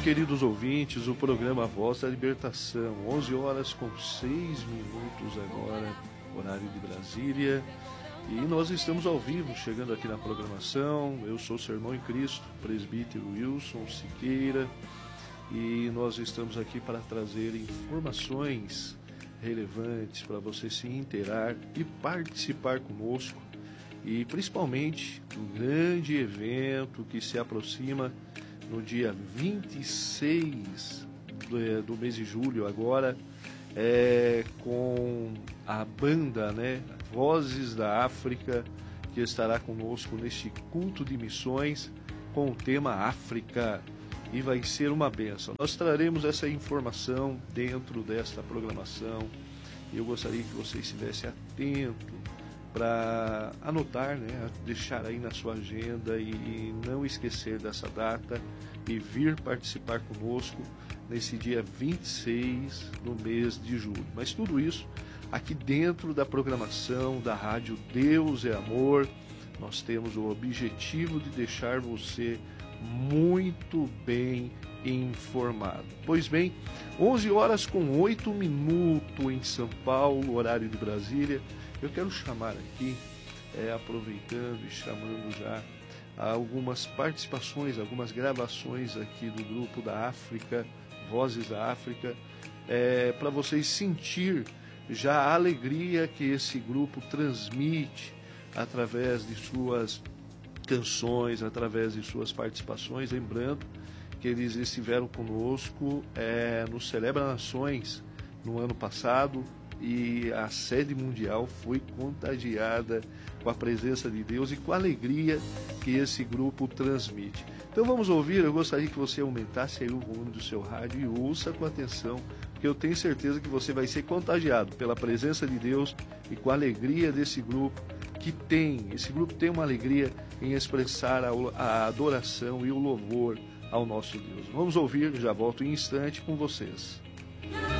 queridos ouvintes, o programa Voz da Libertação, 11 horas com 6 minutos agora, horário de Brasília. E nós estamos ao vivo, chegando aqui na programação. Eu sou o seu irmão em Cristo, presbítero Wilson Siqueira, e nós estamos aqui para trazer informações relevantes para você se inteirar e participar conosco, e principalmente do grande evento que se aproxima no dia 26 do mês de julho agora, com a banda, Vozes da África, que estará conosco neste culto de missões com o tema África, e vai ser uma bênção. Nós traremos essa informação dentro desta programação, e eu gostaria que você estivesse atento para anotar, deixar aí na sua agenda e não esquecer dessa data e vir participar conosco nesse dia 26 do mês de julho. Mas tudo isso aqui dentro da programação da Rádio Deus é Amor. Nós temos o objetivo de deixar você muito bem informado. Pois bem, 11 horas com 8 minutos em São Paulo, horário de Brasília. Eu quero chamar aqui, aproveitando e chamando já algumas participações, algumas gravações aqui do grupo da África, Vozes da África, para vocês sentir já a alegria que esse grupo transmite através de suas canções, através de suas participações. Lembrando que eles estiveram conosco no Celebra Nações no ano passado, e a sede mundial foi contagiada com a presença de Deus e com a alegria que esse grupo transmite. Então vamos ouvir. Eu gostaria que você aumentasse aí o volume do seu rádio e ouça com atenção, porque eu tenho certeza que você vai ser contagiado pela presença de Deus e com a alegria desse grupo, esse grupo tem uma alegria em expressar a adoração e o louvor ao nosso Deus. Vamos ouvir, já volto em instante com vocês.